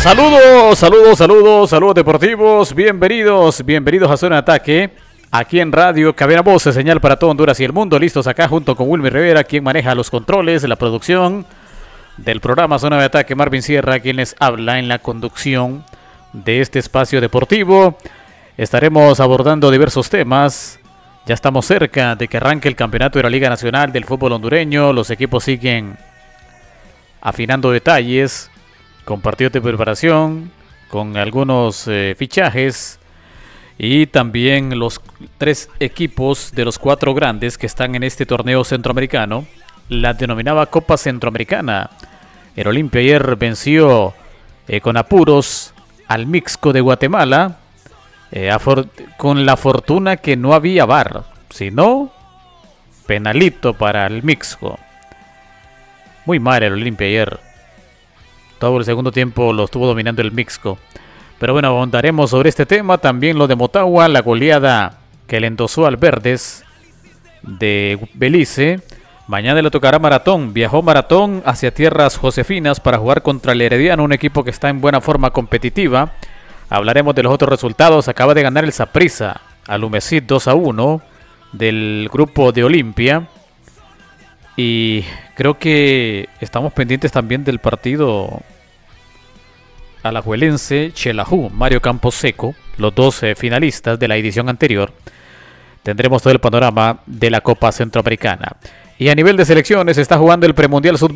Saludos deportivos, bienvenidos a Zona de Ataque, aquí en Radio Cabina Voces, señal para todo Honduras y el mundo, listos acá junto con Wilmer Rivera, quien maneja los controles, la producción del programa Zona de Ataque, Marvin Sierra, quien les habla en la conducción de este espacio deportivo. Estaremos abordando diversos temas, ya estamos cerca de que arranque el campeonato de la Liga Nacional del Fútbol Hondureño, los equipos siguen afinando detalles, con partidos de preparación, con algunos fichajes y también los 3 equipos de los 4 grandes que están en este torneo centroamericano, la denominada Copa Centroamericana. El Olimpia ayer venció con apuros al Mixco de Guatemala, con la fortuna que no había VAR, sino penalito para el Mixco. Muy mal el Olimpia ayer. Todo el segundo tiempo lo estuvo dominando el Mixco. Pero bueno, ahondaremos sobre este tema. También lo de Motagua, la goleada que le endosó al Verdes de Belice. Mañana le tocará Maratón. Viajó Maratón hacia tierras josefinas para jugar contra el Herediano, un equipo que está en buena forma competitiva. Hablaremos de los otros resultados. Acaba de ganar el Saprissa al Umecid 2-1 del grupo de Olimpia. Y creo que estamos pendientes también del partido alajuelense Xelajú, Mario Camposeco, los 2 finalistas de la edición anterior. Tendremos todo el panorama de la Copa Centroamericana. Y a nivel de selecciones está jugando el Premundial Sub